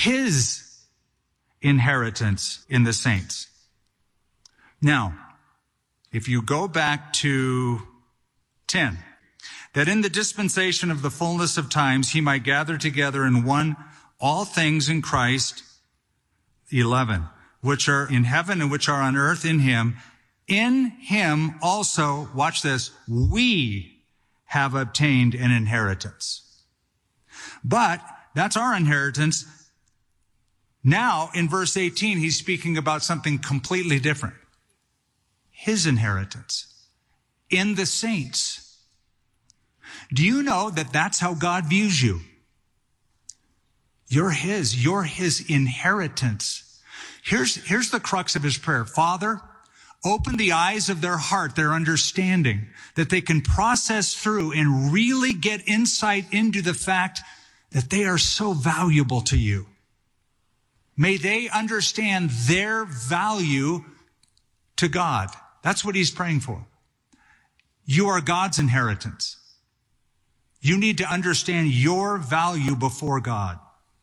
his inheritance in the saints. Now, if you go back to 10, that in the dispensation of the fullness of times he might gather together in one all things in Christ, 11, which are in heaven and which are on earth in him. In him also, watch this, we have obtained an inheritance. But that's our inheritance. Now, in verse 18, he's speaking about something completely different. His inheritance in the saints. Do you know that that's how God views you? You're his inheritance. Here's the crux of his prayer. Father, open the eyes of their heart, their understanding, that they can process through and really get insight into the fact that they are so valuable to you. May they understand their value to God. That's what he's praying for. You are God's inheritance. You need to understand your value before God.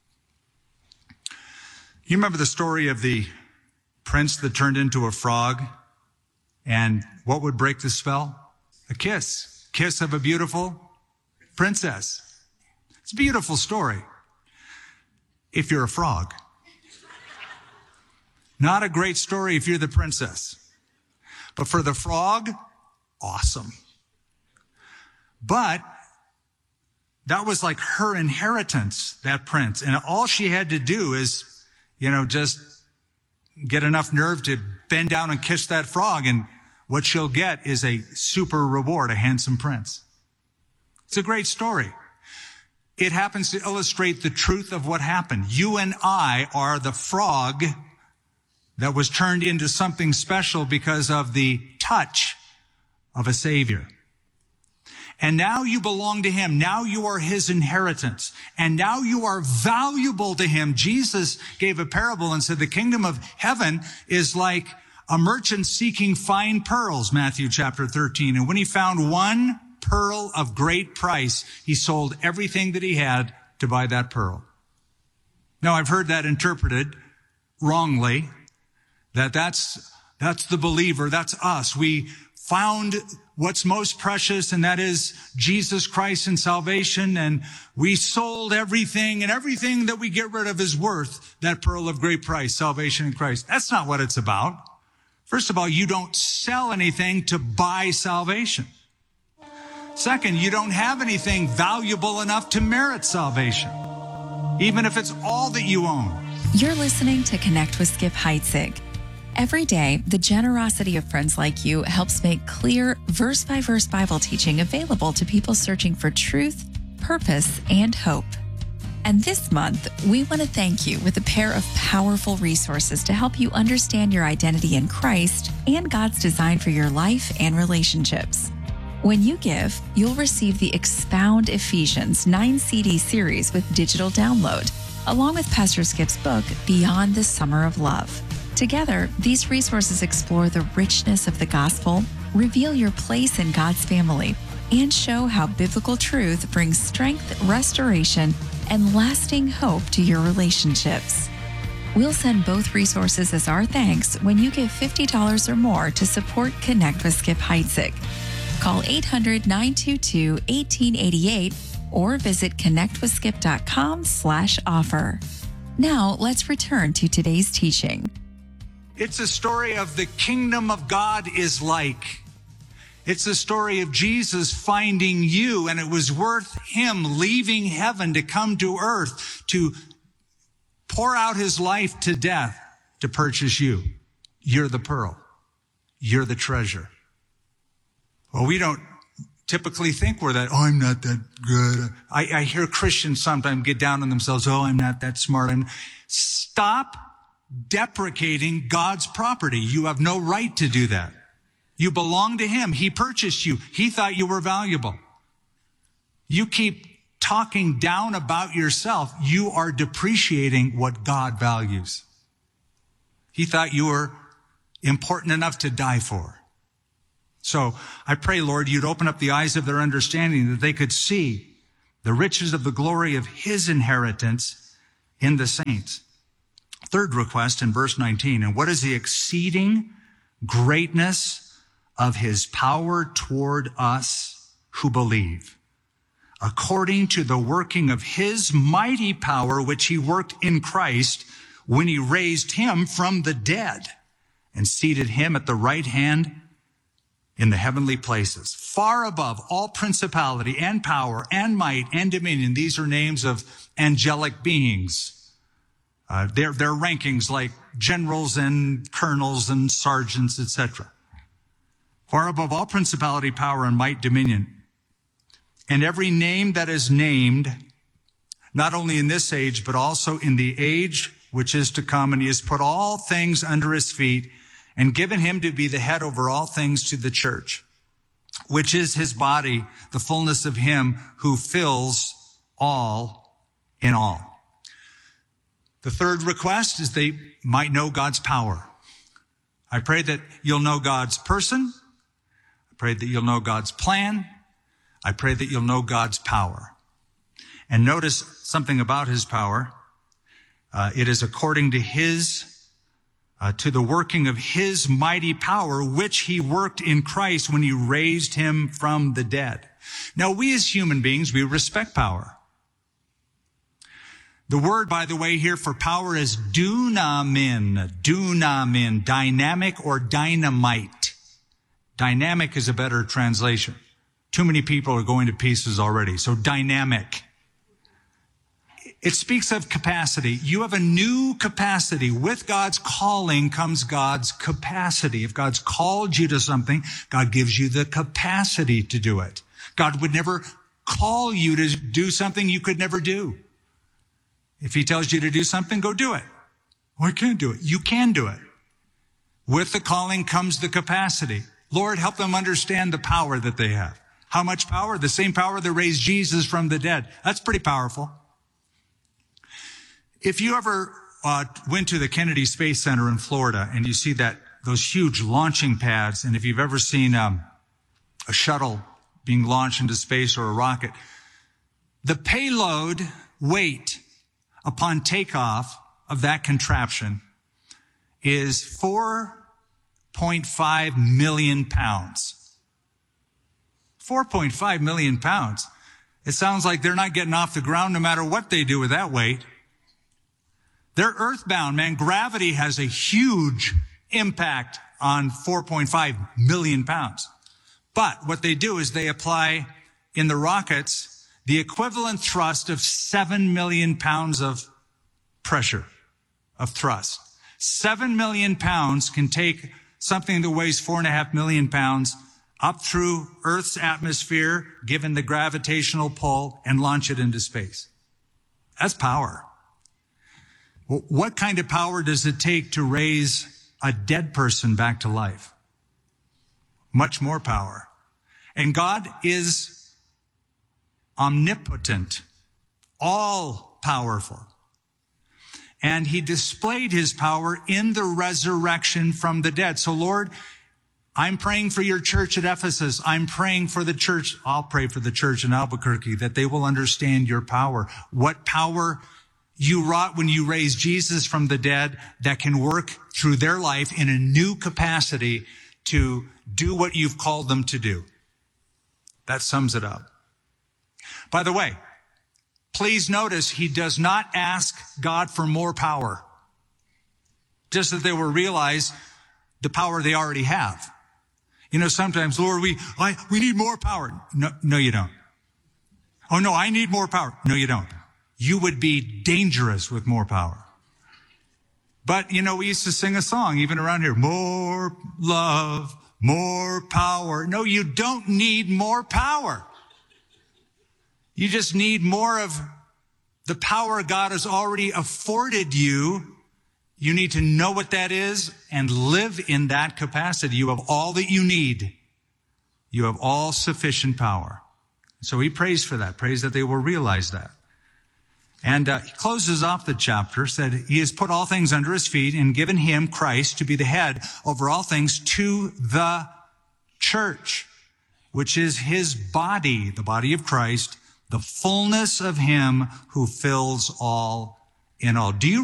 You remember the story of the prince that turned into a frog? And what would break the spell? A kiss. Kiss of a beautiful princess. It's a beautiful story. If you're a frog. Not a great story if you're the princess. But for the frog, awesome. But that was like her inheritance, that prince. And all she had to do is, just get enough nerve to bend down and kiss that frog. And what she'll get is a super reward, a handsome prince. It's a great story. It happens to illustrate the truth of what happened. You and I are the frog that was turned into something special because of the touch of a Savior. And now you belong to him. Now you are his inheritance. And now you are valuable to him. Jesus gave a parable and said the kingdom of heaven is like a merchant seeking fine pearls, Matthew chapter 13. And when he found one pearl of great price, he sold everything that he had to buy that pearl. Now, I've heard that interpreted wrongly, that's the believer, that's us. We found what's most precious, and that is Jesus Christ and salvation, and we sold everything, and everything that we get rid of is worth that pearl of great price, salvation in Christ. That's not what it's about. First of all, you don't sell anything to buy salvation. Second, you don't have anything valuable enough to merit salvation, even if it's all that you own. You're listening to Connect with Skip Heitzig. Every day, the generosity of friends like you helps make clear, verse-by-verse Bible teaching available to people searching for truth, purpose, and hope. And this month, we want to thank you with a pair of powerful resources to help you understand your identity in Christ and God's design for your life and relationships. When you give, you'll receive the Expound Ephesians 9-CD series with digital download, along with Pastor Skip's book, Beyond the Summer of Love. Together, these resources explore the richness of the gospel, reveal your place in God's family, and show how biblical truth brings strength, restoration, and lasting hope to your relationships. We'll send both resources as our thanks when you give $50 or more to support Connect with Skip Heitzig. Call 800-922-1888 or visit connectwithskip.com/offer. Now, let's return to today's teaching. It's a story of the kingdom of God is like. It's a story of Jesus finding you, and it was worth him leaving heaven to come to earth to pour out his life to death to purchase you. You're the pearl. You're the treasure. Well, we don't typically think we're that, I'm not that good. I hear Christians sometimes get down on themselves, I'm not that smart. Stop deprecating God's property. You have no right to do that. You belong to him. He purchased you. He thought you were valuable. You keep talking down about yourself. You are depreciating what God values. He thought you were important enough to die for. So I pray, Lord, you'd open up the eyes of their understanding that they could see the riches of the glory of his inheritance in the saints. Third request in verse 19, and what is the exceeding greatness of his power toward us who believe, according to the working of his mighty power, which he worked in Christ when he raised him from the dead and seated him at the right hand in the heavenly places, far above all principality and power and might and dominion. These are names of angelic beings. Their rankings like generals and colonels and sergeants, etc. Far above all principality, power, and might, dominion. And every name that is named, not only in this age, but also in the age which is to come. And he has put all things under his feet and given him to be the head over all things to the church, which is his body, the fullness of him who fills all in all. The third request is they might know God's power. I pray that you'll know God's person. I pray that you'll know God's plan. I pray that you'll know God's power. And notice something about his power. It is according to to the working of his mighty power, which he worked in Christ when he raised him from the dead. Now, we as human beings, we respect power. The word, by the way, here for power is dunamin, dynamic or dynamite. Dynamic is a better translation. Too many people are going to pieces already. So dynamic. It speaks of capacity. You have a new capacity. With God's calling comes God's capacity. If God's called you to something, God gives you the capacity to do it. God would never call you to do something you could never do. If he tells you to do something, go do it. Well, I can't do it. You can do it. With the calling comes the capacity. Lord, help them understand the power that they have. How much power? The same power that raised Jesus from the dead. That's pretty powerful. If you ever went to the Kennedy Space Center in Florida and you see those huge launching pads, and if you've ever seen a shuttle being launched into space or a rocket, the payload weight upon takeoff of that contraption is 4.5 million pounds. 4.5 million pounds. It sounds like they're not getting off the ground no matter what they do with that weight. They're earthbound, man. Gravity has a huge impact on 4.5 million pounds. But what they do is they apply in the rockets the equivalent thrust of 7 million pounds of pressure, of thrust. 7 million pounds can take something that weighs 4.5 million pounds up through Earth's atmosphere, given the gravitational pull, and launch it into space. That's power. Well, what kind of power does it take to raise a dead person back to life? Much more power. And God is omnipotent, all-powerful. And he displayed his power in the resurrection from the dead. So, Lord, I'm praying for your church at Ephesus. I'm praying for the church. I'll pray for the church in Albuquerque, that they will understand your power. What power you wrought when you raised Jesus from the dead that can work through their life in a new capacity to do what you've called them to do. That sums it up. By the way, please notice he does not ask God for more power, just that they will realize the power they already have. You know, sometimes, Lord, we need more power. No, you don't. Oh, no, I need more power. No, you don't. You would be dangerous with more power. But, you know, we used to sing a song, even around here, more love, more power. No, you don't need more power. You just need more of the power God has already afforded you. You need to know what that is and live in that capacity. You have all that you need. You have all sufficient power. So he prays for that, prays that they will realize that. And he closes off the chapter, said he has put all things under his feet and given him, Christ, to be the head over all things to the church, which is his body, the body of Christ, the fullness of him who fills all in all. Do you